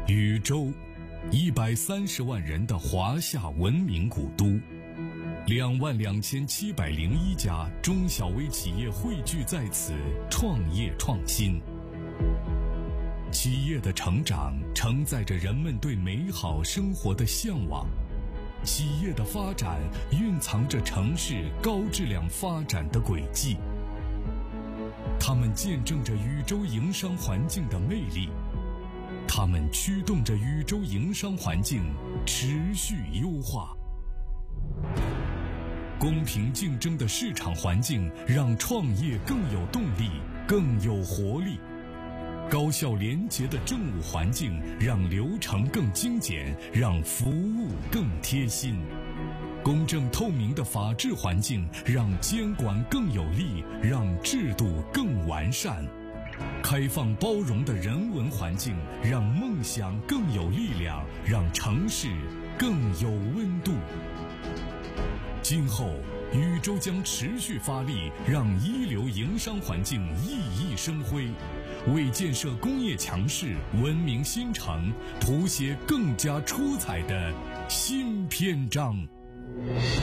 禹州，130万人的华夏文明古都，22701家中小微企业汇聚在此，创业创新。企业的成长承载着人们对美好生活的向往，企业的发展蕴藏着城市高质量发展的轨迹。它们见证着禹州营商环境的魅力，它们驱动着禹州营商环境持续优化。公平竞争的市场环境让创业更有动力，更有活力。高效廉洁的政务环境让流程更精简，让服务更贴心。公正透明的法治环境让监管更有力，让制度更完善。开放包容的人文环境让梦想更有力量，让城市更有温度。今后禹州将持续发力，让一流营商环境熠熠生辉，为建设工业强市、文明新城谱写更加出彩的新篇章。